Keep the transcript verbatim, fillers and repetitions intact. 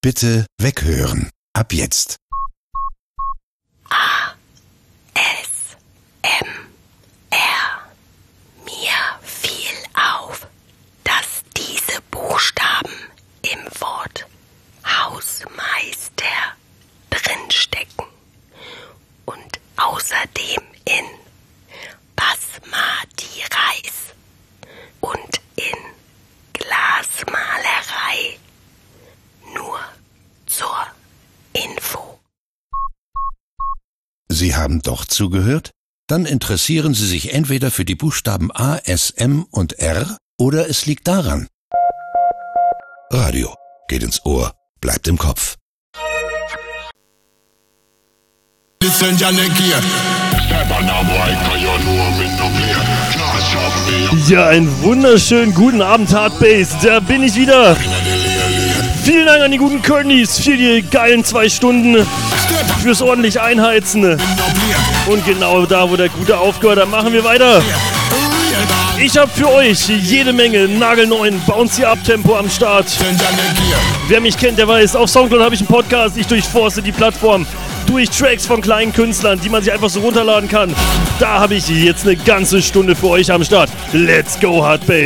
Bitte weghören. Ab jetzt. A, S, M, R. Mir fiel auf, dass diese Buchstaben im Wort Hausmeister drinstecken und außerdem in Basmati Reis und in Glasmalerei. Nur zur Info. Sie haben doch zugehört? Dann interessieren Sie sich entweder für die Buchstaben A, S, M und R oder es liegt daran. Radio geht ins Ohr, bleibt im Kopf. Ja, einen wunderschönen guten Abend, Hardbase. Da bin ich wieder. Vielen Dank an die guten Körnies für die geilen zwei Stunden, fürs ordentlich Einheizen. Und genau da, wo der Gute aufgehört hat, machen wir weiter. Ich habe für euch jede Menge nagelneuen Bouncy-Up-Tempo am Start. Wer mich kennt, der weiß, auf Soundcloud habe ich einen Podcast. Ich durchforste die Plattform durch Tracks von kleinen Künstlern, die man sich einfach so runterladen kann. Da habe ich jetzt eine ganze Stunde für euch am Start. Let's go, Hardbase.